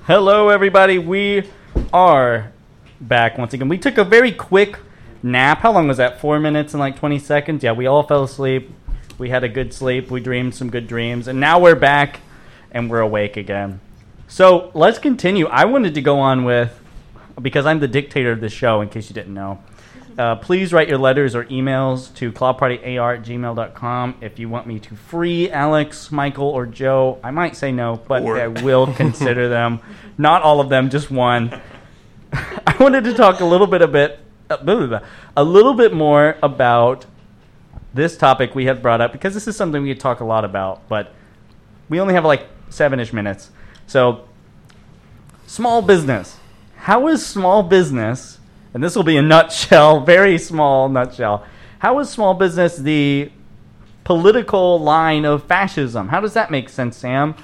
Hello, everybody. We are back once again. We took a very quick nap. How long was that? 4 minutes and like 20 seconds? Yeah, we all fell asleep. We had a good sleep. We dreamed some good dreams. And now we're back and we're awake again. So let's continue. I wanted to go on with, because I'm the dictator of this show, in case you didn't know. Please write your letters or emails to cloudpartyar@gmail.com if you want me to free Alex, Michael, or Joe. I might say no, but I will consider them. Not all of them, just one. I wanted to talk a little bit more about this topic we have brought up, because this is something we could talk a lot about, but we only have like 7-ish minutes. So, small business. How is small business... And this will be a nutshell, very small nutshell. How is small business the political line of fascism? How does that make sense, Sam?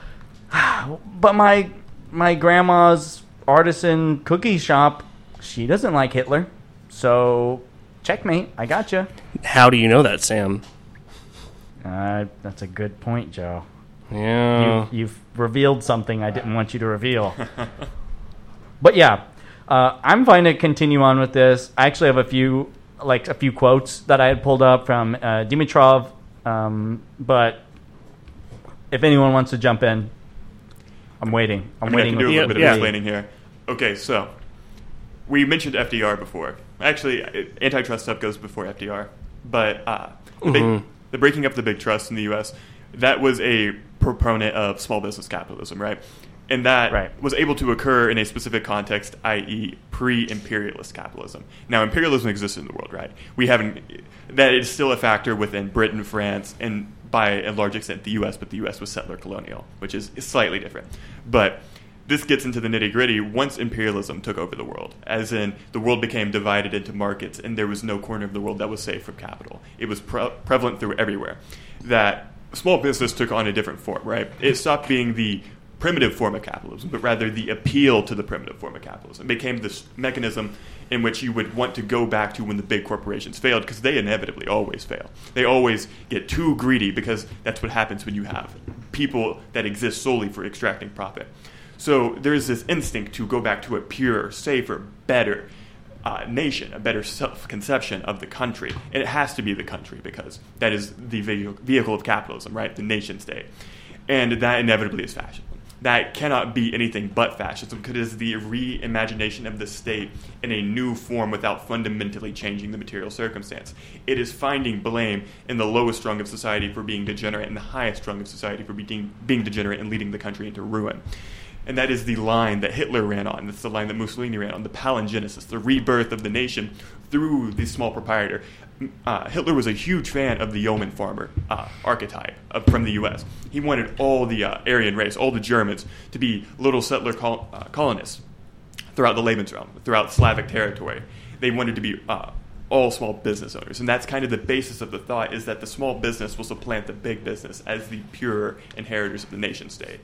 But my grandma's artisan cookie shop, she doesn't like Hitler. So, checkmate, I gotcha. How do you know that, Sam? That's a good point, Joe. Yeah. You've revealed something I didn't want you to reveal. But yeah. I'm fine to continue on with this. I actually have a few quotes that I had pulled up from Dimitrov, but if anyone wants to jump in, I'm waiting. I can do a little bit of explaining here. Okay, so we mentioned FDR before. Actually, antitrust stuff goes before FDR, but the breaking up the big trusts in the U.S., that was a proponent of small business capitalism, right? And that was able to occur in a specific context, i.e. pre-imperialist capitalism. Now, imperialism exists in the world, right? That is still a factor within Britain, France, and by a large extent the U.S., but the U.S. was settler colonial, which is slightly different. But this gets into the nitty-gritty once imperialism took over the world, as in the world became divided into markets, and there was no corner of the world that was safe from capital. It was prevalent through everywhere. That small business took on a different form, right? It stopped being the primitive form of capitalism, but rather the appeal to the primitive form of capitalism. It became this mechanism in which you would want to go back to when the big corporations failed, because they inevitably always fail. They always get too greedy, because that's what happens when you have people that exist solely for extracting profit. So there is this instinct to go back to a pure, safer, better nation, a better self-conception of the country. And it has to be the country, because that is the vehicle of capitalism, right? The nation state. And that inevitably is fascism. That cannot be anything but fascism, because it is the reimagination of the state in a new form without fundamentally changing the material circumstance. It is finding blame in the lowest rung of society for being degenerate and the highest rung of society for being degenerate and leading the country into ruin. And that is the line that Hitler ran on. That's the line that Mussolini ran on, the palingenesis, the rebirth of the nation through the small proprietor. Hitler was a huge fan of the yeoman farmer archetype from the U.S. He wanted all the Aryan race, all the Germans, to be little settler colonists throughout the Lebensraum, throughout Slavic territory. They wanted to be all small business owners. And that's kind of the basis of the thought, is that the small business will supplant the big business as the pure inheritors of the nation state.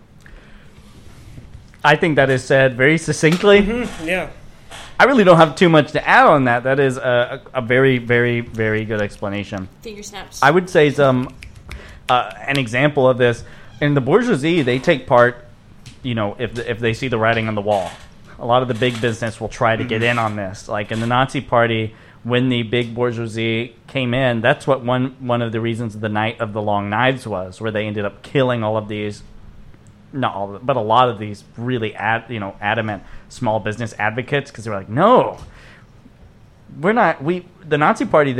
I think that is said very succinctly. Mm-hmm. Yeah. I really don't have too much to add on that. That is a very, very, very good explanation. Finger snaps. I would say an example of this, in the bourgeoisie, they take part, if they see the writing on the wall. A lot of the big business will try to get in on this. Like in the Nazi Party, when the big bourgeoisie came in, that's what one of the reasons of the Night of the Long Knives was, where they ended up killing all of these, not all of them, but a lot of these really adamant small business advocates, because they were like, no, we're not. The Nazi Party,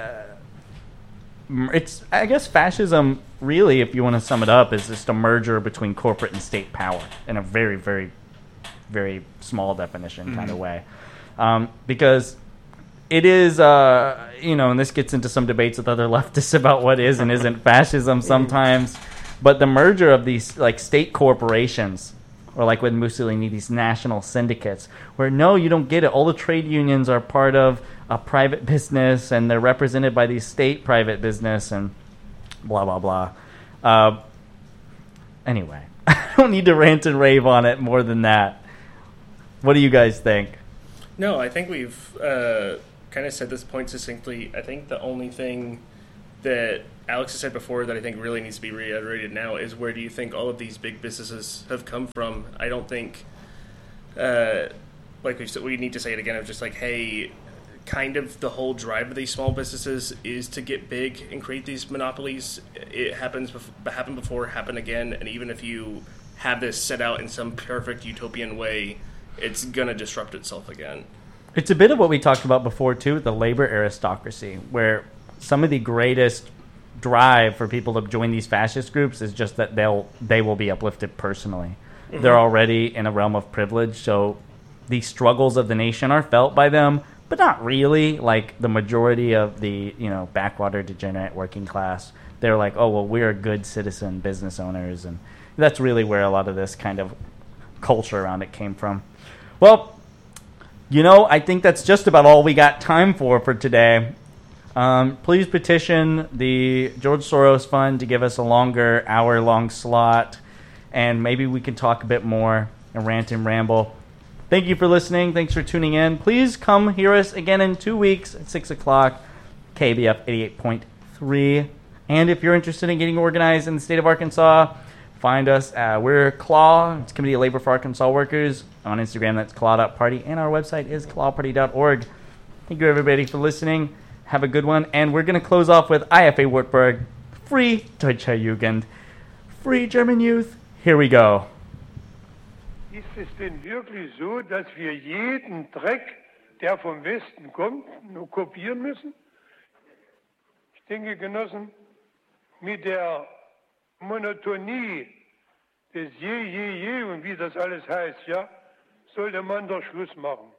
it's, I guess, fascism. Really, if you want to sum it up, is just a merger between corporate and state power in a very, very, very small definition kind of way, because it is, and this gets into some debates with other leftists about what is and isn't fascism sometimes. But the merger of these like state corporations, or like with Mussolini, these national syndicates, where no, you don't get it. All the trade unions are part of a private business, and they're represented by these state private business, and blah, blah, blah. Anyway, I don't need to rant and rave on it more than that. What do you guys think? No, I think we've kind of said this point succinctly. I think the only thing that Alex has said before that I think really needs to be reiterated now is where do you think all of these big businesses have come from? I don't think, like we said, we need to say it again of just like, hey, kind of the whole drive of these small businesses is to get big and create these monopolies. It happened before, happened again, and even if you have this set out in some perfect utopian way, it's going to disrupt itself again. It's a bit of what we talked about before, too, with the labor aristocracy, where some of the greatest drive for people to join these fascist groups is just that they will be uplifted personally. Mm-hmm. They're already in a realm of privilege, so the struggles of the nation are felt by them, but not really. Like the majority of the backwater degenerate working class, they're like, oh, well, we're good citizen business owners, and that's really where a lot of this kind of culture around it came from. Well, I think that's just about all we got time for today. Please petition the George Soros Fund to give us a longer hour-long slot, and maybe we can talk a bit more and rant and ramble. Thank you for listening. Thanks for tuning in. Please come hear us again in 2 weeks at 6 o'clock, KBF 88.3. And if you're interested in getting organized in the state of Arkansas, find us. We're CLAW. It's Committee of Labor for Arkansas Workers. On Instagram, that's claw.party. And our website is clawparty.org. Thank you, everybody, for listening. Have a good one. And we're going to close off with IFA Wartburg, Free Deutsche Jugend, Free German Youth. Here we go. Ist es denn wirklich so, dass wir jeden Dreck, der vom Westen kommt, nur kopieren müssen? Ich denke, Genossen, mit der Monotonie des Je und wie das alles heißt, ja, sollte man doch Schluss machen.